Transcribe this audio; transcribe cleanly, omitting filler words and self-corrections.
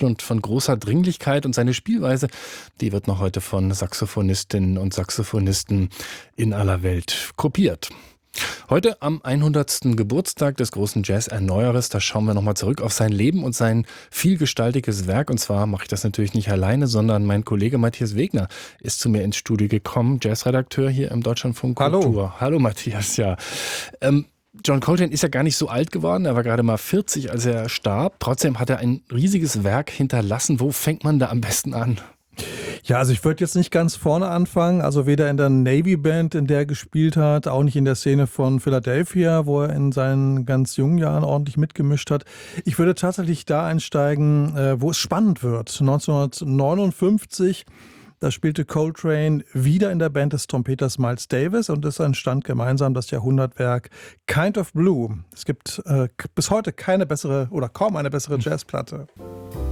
und von großer Dringlichkeit. Und seine Spielweise, die wird noch heute von Saxophonistinnen und Saxophonisten in aller Welt kopiert. Heute am 100. Geburtstag des großen Jazz-Erneuerers, da schauen wir nochmal zurück auf sein Leben und sein vielgestaltiges Werk. Und zwar mache ich das natürlich nicht alleine, sondern mein Kollege Matthias Wegner ist zu mir ins Studio gekommen, Jazzredakteur hier im Deutschlandfunk Kultur. Hallo Matthias, ja. John Coltrane ist ja gar nicht so alt geworden, er war gerade mal 40, als er starb. Trotzdem hat er ein riesiges Werk hinterlassen. Wo fängt man da am besten an? Ja, also ich würde jetzt nicht ganz vorne anfangen, also weder in der Navy Band, in der er gespielt hat, auch nicht in der Szene von Philadelphia, wo er in seinen ganz jungen Jahren ordentlich mitgemischt hat. Ich würde tatsächlich da einsteigen, wo es spannend wird. 1959, da spielte Coltrane wieder in der Band des Trompeters Miles Davis und es entstand gemeinsam das Jahrhundertwerk Kind of Blue. Es gibt bis heute keine bessere oder kaum eine bessere Jazzplatte.